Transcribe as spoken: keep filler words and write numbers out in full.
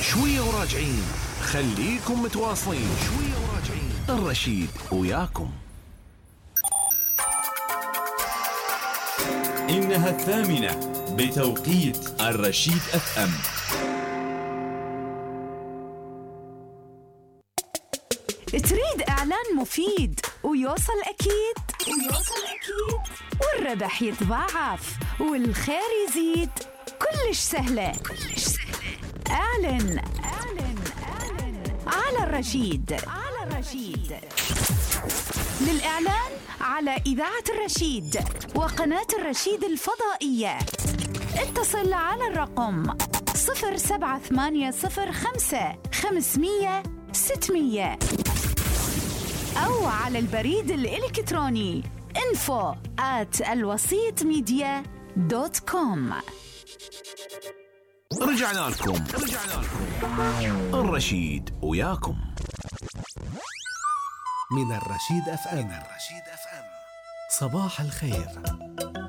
شوية وراجعين، خليكم متواصلين. شوية وراجعين، الرشيد وياكم. إنها الثامنة بتوقيت الرشيد اف ام. تريد إعلان مفيد ويوصل أكيد ويوصل أكيد والربح يتضاعف والخير يزيد؟ كلش سهلة كلش سهلة. أعلن أعلن أعلن على الرشيد على الرشيد. للإعلان على إذاعة الرشيد وقناة الرشيد الفضائية اتصل على الرقم صفر سبعة ثمانية صفر خمسة خمسمية ستمية أو على البريد الإلكتروني info at الوسيط ميديا دوت كوم. رجعنا لكم رجعنا لكم الرشيد وياكم من الرشيد اف ام. صباح الخير.